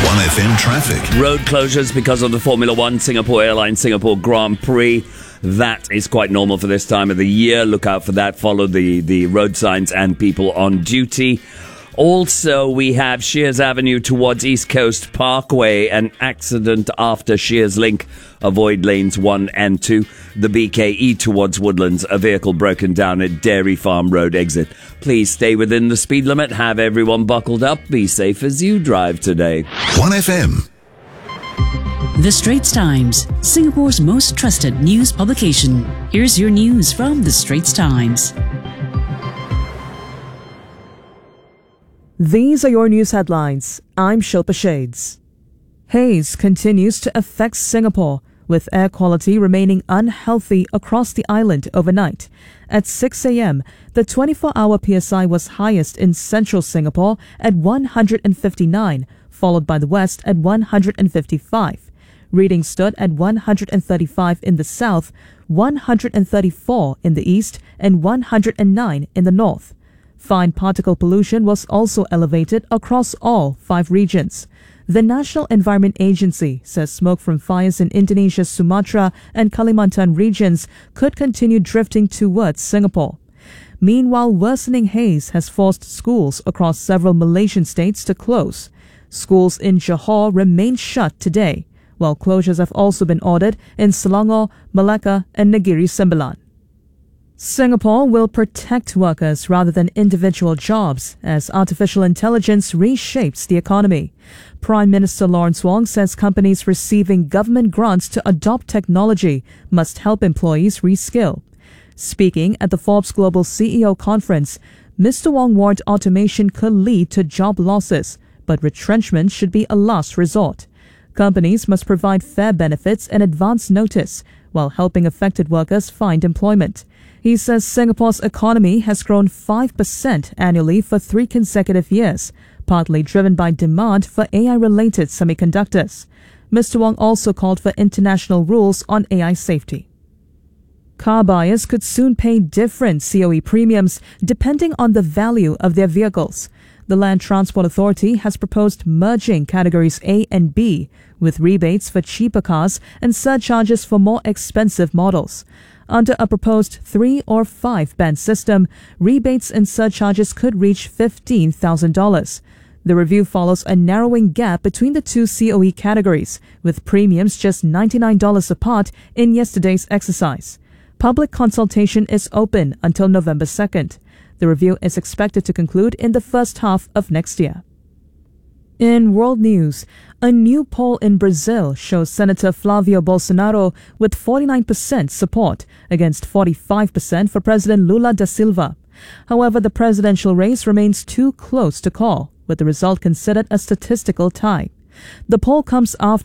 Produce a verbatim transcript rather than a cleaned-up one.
one F M traffic. Road closures because of the Formula One Singapore Airlines Singapore Grand Prix. That is quite normal for this time of the year. Look out for that. Follow the, the road signs and people on duty. Also, we have Shears Avenue towards East Coast Parkway. An accident after Shears Link. Avoid lanes one and two. The B K E towards Woodlands. A vehicle broken down at Dairy Farm Road exit. Please stay within the speed limit. Have everyone buckled up. Be safe as you drive today. one F M. The Straits Times, Singapore's most trusted news publication. Here's your news from The Straits Times. These are your news headlines. I'm Shilpa Shades. Haze continues to affect Singapore, with air quality remaining unhealthy across the island overnight. At six a.m., the twenty-four hour P S I was highest in central Singapore at one hundred fifty-nine, followed by the west at one hundred fifty-five. Readings stood at one hundred thirty-five in the south, one hundred thirty-four in the east, and one hundred nine in the north. Fine particle pollution was also elevated across all five regions. The National Environment Agency says smoke from fires in Indonesia's Sumatra and Kalimantan regions could continue drifting towards Singapore. Meanwhile, worsening haze has forced schools across several Malaysian states to close. Schools in Johor remain shut today, while closures have also been ordered in Selangor, Malacca and Negeri Sembilan. Singapore will protect workers rather than individual jobs as artificial intelligence reshapes the economy. Prime Minister Lawrence Wong says companies receiving government grants to adopt technology must help employees reskill. Speaking at the Forbes Global C E O conference, Mister Wong warned automation could lead to job losses, but retrenchment should be a last resort. Companies must provide fair benefits and advance notice while helping affected workers find employment. He says Singapore's economy has grown five percent annually for three consecutive years, partly driven by demand for A I-related semiconductors. Mister Wong also called for international rules on A I safety. Car buyers could soon pay different C O E premiums depending on the value of their vehicles. The Land Transport Authority has proposed merging categories A and B, with rebates for cheaper cars and surcharges for more expensive models. Under a proposed three or five band system, rebates and surcharges could reach fifteen thousand dollars. The review follows a narrowing gap between the two C O E categories, with premiums just ninety-nine dollars apart in yesterday's exercise. Public consultation is open until November second. The review is expected to conclude in the first half of next year. In world news, a new poll in Brazil shows Senator Flavio Bolsonaro with forty-nine percent support against forty-five percent for President Lula da Silva. However, the presidential race remains too close to call, with the result considered a statistical tie. The poll comes after